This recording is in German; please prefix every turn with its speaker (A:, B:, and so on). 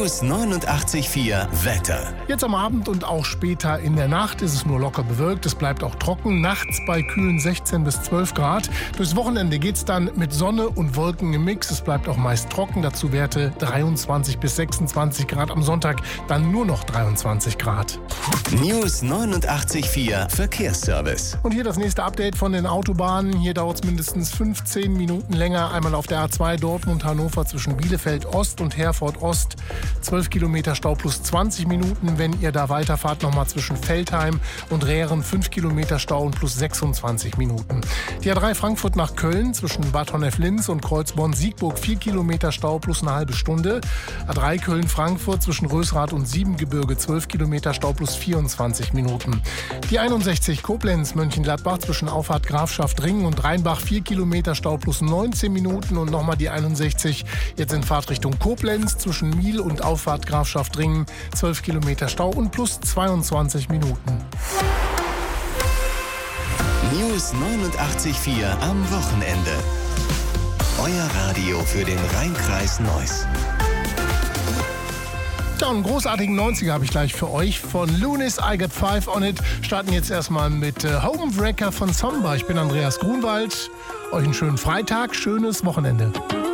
A: News 89,4 Wetter.
B: Jetzt am Abend und auch später in der Nacht ist es nur locker bewölkt. Es bleibt auch trocken. Nachts bei kühlen 16 bis 12 Grad. Durchs Wochenende geht es dann mit Sonne und Wolken im Mix. Es bleibt auch meist trocken. Dazu Werte 23 bis 26 Grad. Am Sonntag dann nur noch 23 Grad.
A: News 89,4 Verkehrsservice.
B: Und hier das nächste Update von den Autobahnen. Hier dauert es mindestens 15 Minuten länger. Einmal auf der A2 Dortmund-Hannover zwischen Bielefeld Ost und Herford Ost. 12 Kilometer Stau plus 20 Minuten. Wenn ihr da weiterfahrt, nochmal zwischen Veltheim und Rehren 5 Kilometer Stau und plus 26 Minuten. Die A3 Frankfurt nach Köln zwischen Bad Honnef-Linz und Kreuzborn-Siegburg 4 Kilometer Stau plus eine halbe Stunde. A3 Köln-Frankfurt zwischen Rösrath und Siebengebirge 12 Kilometer Stau plus 24 Minuten. Die 61 Koblenz-Mönchengladbach zwischen Auffahrt Grafschaft-Ringen und Rheinbach 4 Kilometer Stau plus 19 Minuten und nochmal die 61 jetzt in Fahrtrichtung Koblenz zwischen Miel und Auffahrt Grafschaft-Ringen 12 Kilometer Stau und plus 22 Minuten.
A: News 89,4 am Wochenende. Euer Radio für den Rhein-Kreis Neuss.
B: Ja, einen großartigen 90er habe ich gleich für euch von Lunis, I Got Five on It. Starten jetzt erstmal mit Homewrecker von Samba. Ich bin Andreas Grunwald. Euch einen schönen Freitag, schönes Wochenende.